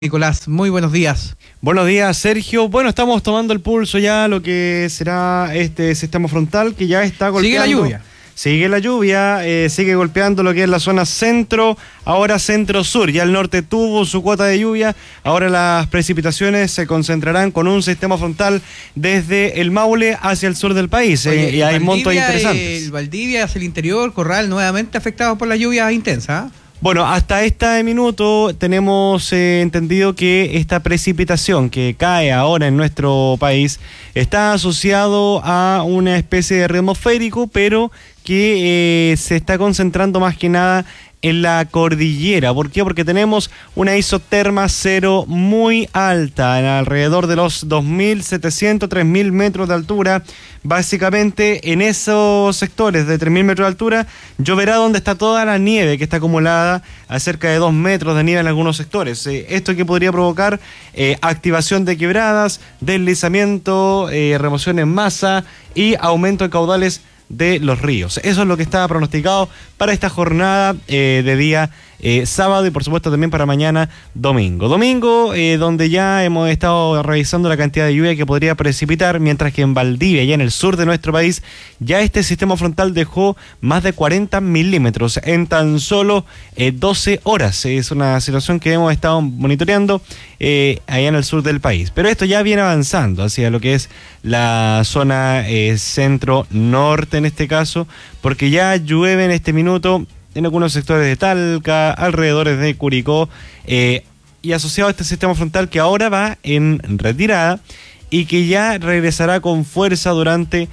Nicolás, muy buenos días. Buenos días, Sergio. Bueno, estamos tomando el pulso ya lo que será este sistema frontal que ya está golpeando. Sigue la lluvia. Sigue la lluvia, sigue golpeando lo que es la zona centro, ahora centro-sur. Ya el norte tuvo su cuota de lluvia, ahora las precipitaciones se concentrarán con un sistema frontal desde el Maule hacia el sur del país. Oye, y hay montos interesantes. El Valdivia hacia el interior, Corral, nuevamente afectados por la lluvia intensa. Bueno, hasta este minuto tenemos entendido que esta precipitación que cae ahora en nuestro país está asociado a una especie de ritmo atmosférico, pero que se está concentrando más que nada en la cordillera. ¿Por qué? Porque tenemos una isoterma cero muy alta, en alrededor de los 2.700, 3.000 metros de altura. Básicamente en esos sectores de 3.000 metros de altura lloverá donde está toda la nieve que está acumulada a cerca de 2 metros de nieve en algunos sectores. Esto que podría provocar activación de quebradas, deslizamiento, remoción en masa y aumento de caudales de los ríos. Eso es lo que está pronosticado para esta jornada de día sábado y por supuesto también para mañana domingo. Domingo, donde ya hemos estado revisando la cantidad de lluvia que podría precipitar, mientras que en Valdivia, ya en el sur de nuestro país, ya este sistema frontal dejó más de 40 milímetros en tan solo 12 horas. Es una situación que hemos estado monitoreando allá en el sur del país. Pero esto ya viene avanzando hacia lo que es la zona centro-norte en este caso, porque ya llueve en este minuto en algunos sectores de Talca, alrededores de Curicó, y asociado a este sistema frontal que ahora va en retirada y que ya regresará con fuerza durante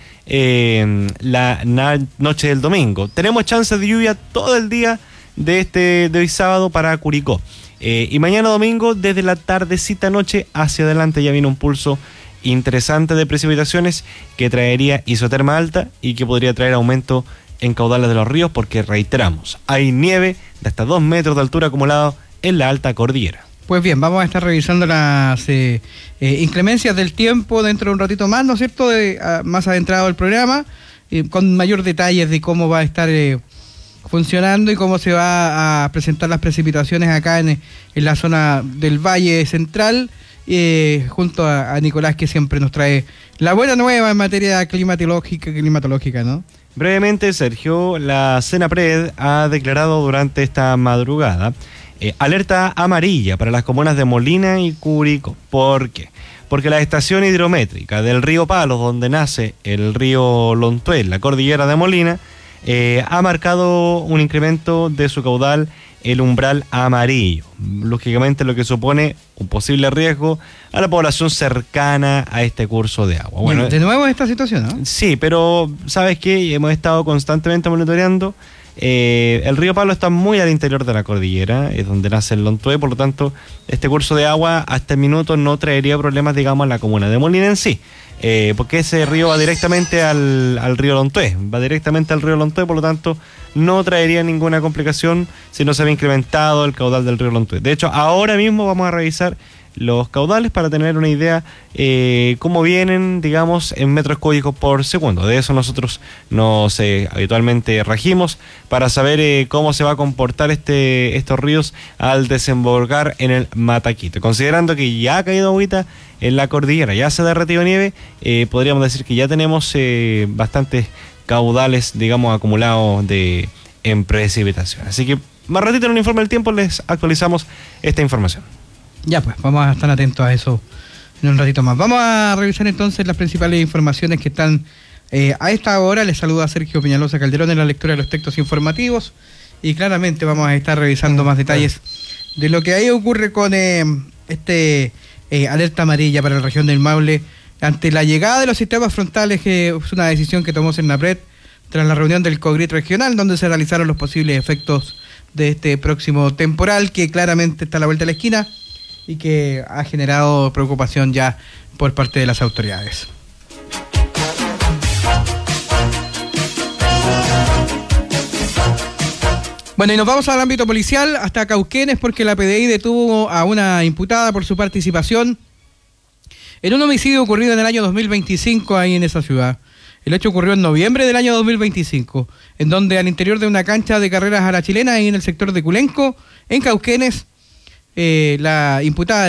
la noche del domingo. Tenemos chances de lluvia todo el día de hoy sábado para Curicó. Y mañana domingo, desde la tardecita noche hacia adelante, ya viene un pulso interesante de precipitaciones que traería isoterma alta y que podría traer aumento en caudales de los ríos, porque reiteramos, hay nieve de hasta 2 metros de altura acumulado en la alta cordillera. Pues bien, vamos a estar revisando las inclemencias del tiempo dentro de un ratito más, ¿no es cierto?, más adentrado el programa, con mayor detalles de cómo va a estar funcionando y cómo se va a presentar las precipitaciones acá en la zona del Valle Central, junto a Nicolás, que siempre nos trae la buena nueva en materia climatológica, ¿no? Brevemente, Sergio, la CENAPRED ha declarado durante esta madrugada alerta amarilla para las comunas de Molina y Curicó. ¿Por qué? Porque la estación hidrométrica del río Palos, donde nace el río Lontué, la cordillera de Molina, ha marcado un incremento de su caudal, el umbral amarillo, lógicamente lo que supone un posible riesgo a la población cercana a este curso de agua. Bueno, de nuevo esta situación, ¿no? Sí, pero ¿sabes qué? Hemos estado constantemente monitoreando. El río Palo está muy al interior de la cordillera, es donde nace el Lontué, por lo tanto, este curso de agua hasta el minuto no traería problemas, digamos, a la comuna de Molina en sí. Porque ese río va directamente al río Lontué, por lo tanto no traería ninguna complicación si no se había incrementado el caudal del río Lontué. De hecho, ahora mismo vamos a revisar los caudales para tener una idea cómo vienen, digamos, en metros cúbicos por segundo. De eso nosotros nos habitualmente regimos para saber cómo se va a comportar estos ríos al desembocar en el Mataquito. Considerando que ya ha caído agüita en la cordillera, ya se ha derretido nieve, podríamos decir que ya tenemos bastantes caudales, digamos, acumulados en precipitación. Así que más ratito en un informe del tiempo les actualizamos esta información. Ya pues, vamos a estar atentos a eso en un ratito más. Vamos a revisar entonces las principales informaciones que están a esta hora. Les saluda Sergio Peñalosa Calderón en la lectura de los textos informativos y claramente vamos a estar revisando más detalles de lo que ahí ocurre con alerta amarilla para la región del Maule ante la llegada de los sistemas frontales, que es una decisión que tomó CENAPRED tras la reunión del COGRIT regional, donde se realizaron los posibles efectos de este próximo temporal que claramente está a la vuelta de la esquina y que ha generado preocupación ya por parte de las autoridades. Bueno, y nos vamos al ámbito policial, hasta Cauquenes, porque la PDI detuvo a una imputada por su participación en un homicidio ocurrido en el año 2025 ahí en esa ciudad. El hecho ocurrió en noviembre del año 2025, en donde al interior de una cancha de carreras a la chilena, ahí en el sector de Culenco, en Cauquenes, la imputada